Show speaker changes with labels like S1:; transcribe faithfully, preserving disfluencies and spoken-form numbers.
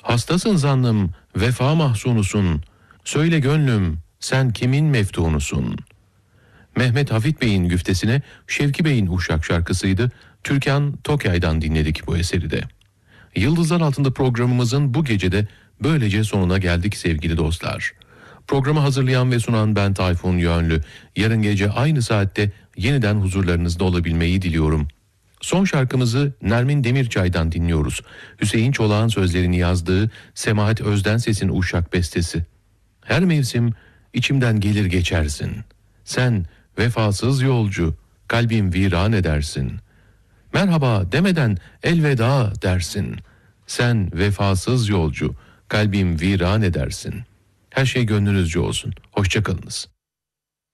S1: Hastasın zannım, vefa mahzunusun. Söyle gönlüm, sen kimin meftunusun? Mehmet Hafit Bey'in güftesine Şevki Bey'in Uşak şarkısıydı. Türkan Tokay'dan dinledik bu eseri de. Yıldızlar Altında programımızın bu gecede böylece sonuna geldik sevgili dostlar. Programı hazırlayan ve sunan ben Tayfun Yönlü. Yarın gece aynı saatte yeniden huzurlarınızda olabilmeyi diliyorum. Son şarkımızı Nermin Demirçay'dan dinliyoruz. Hüseyin Çolak'ın sözlerini yazdığı Semahat Özdenses'in Uşak bestesi. Her mevsim içimden gelir geçersin. Sen vefasız yolcu, kalbim viran edersin. Merhaba demeden elveda dersin. Sen vefasız yolcu, kalbim viran edersin. Her şey gönlünüzce olsun. Hoşça kalınız.